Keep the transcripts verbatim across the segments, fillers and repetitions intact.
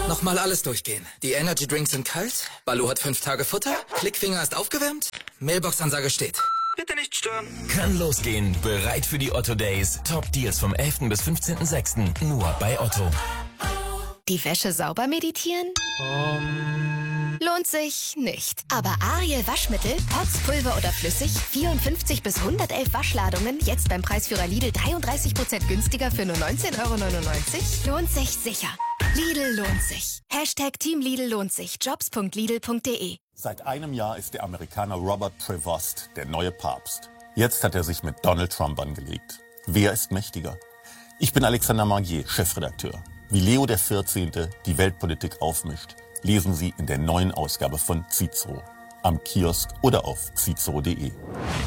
Nochmal alles durchgehen. Die Energy Drinks sind kalt, Baloo hat fünf Tage Futter, Klickfinger ist aufgewärmt, Mailbox-Ansage steht. Bitte nicht stören. Kann losgehen. Bereit für die Otto Days. Top Deals vom elften bis fünfzehnten sechsten Nur bei Otto. Die Wäsche sauber meditieren? Um. Lohnt sich nicht. Aber Ariel Waschmittel, Pots, Pulver oder flüssig, vierundfünfzig bis hundertelf Waschladungen, jetzt beim Preisführer Lidl dreiunddreißig Prozent günstiger für nur neunzehn Euro neunundneunzig. Lohnt sich sicher. Lidl lohnt sich. Hashtag Team Lidl lohnt sich. Jobs punkt lidl punkt de. Seit einem Jahr ist der Amerikaner Robert Prevost der neue Papst. Jetzt hat er sich mit Donald Trump angelegt. Wer ist mächtiger? Ich bin Alexander Magier, Chefredakteur. Wie Leo der vierzehnte die Weltpolitik aufmischt, lesen Sie in der neuen Ausgabe von Cicero. Am Kiosk oder auf cicero punkt de.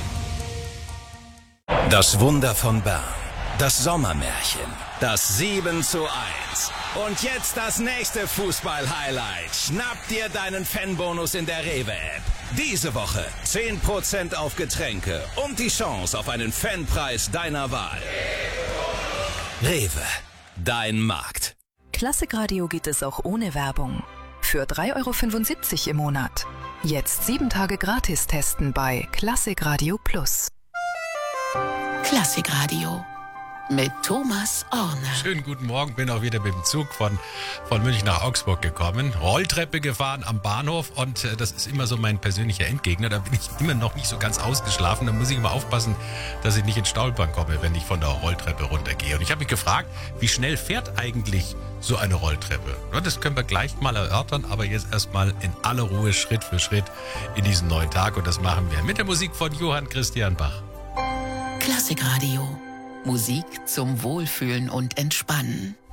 Das Wunder von Bern. Das Sommermärchen. Das sieben zu eins. Und jetzt das nächste Fußball-Highlight. Schnapp dir deinen Fanbonus in der Rewe-App. Diese Woche zehn Prozent auf Getränke und die Chance auf einen Fanpreis deiner Wahl. Rewe. Dein Markt. Klassikradio geht es auch ohne Werbung. Für drei Euro fünfundsiebzig im Monat. Jetzt sieben Tage gratis testen bei Klassikradio Plus. Klassikradio mit Thomas Orner. Schönen guten Morgen, bin auch wieder mit dem Zug von, von München nach Augsburg gekommen. Rolltreppe gefahren am Bahnhof und äh, das ist immer so mein persönlicher Endgegner. Da bin ich immer noch nicht so ganz ausgeschlafen. Da muss ich immer aufpassen, dass ich nicht ins Stolpern komme, wenn ich von der Rolltreppe runtergehe. Und ich habe mich gefragt, wie schnell fährt eigentlich so eine Rolltreppe? Ja, das können wir gleich mal erörtern, aber jetzt erstmal in aller Ruhe, Schritt für Schritt in diesen neuen Tag. Und das machen wir mit der Musik von Johann Christian Bach. Klassikradio. Musik zum Wohlfühlen und Entspannen.